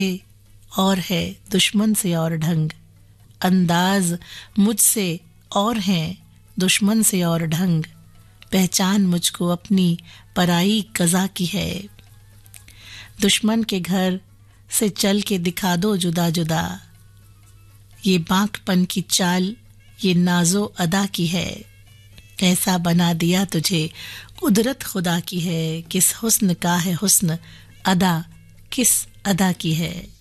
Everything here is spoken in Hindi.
और है दुश्मन से और ढंग, अंदाज मुझसे और हैं दुश्मन से और ढंग, पहचान मुझको अपनी पराई कज़ा की है। दुश्मन के घर से चल के दिखा दो जुदा जुदा, ये बांकपन की चाल ये नाजो अदा की है। ऐसा बना दिया तुझे कुदरत खुदा की है, किस हुस्न का है हुस्न, अदा किस अदा की है।